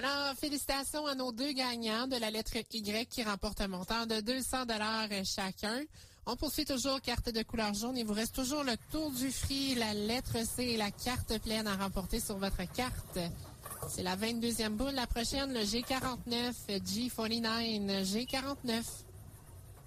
Alors, félicitations à nos deux gagnants de la lettre Y qui remportent un montant de 200 $ chacun. On poursuit toujours carte de couleur jaune. Il vous reste toujours le tour du fruit, la lettre C et la carte pleine à remporter sur votre carte. C'est la 22e boule. La prochaine, le G49, G49, G49.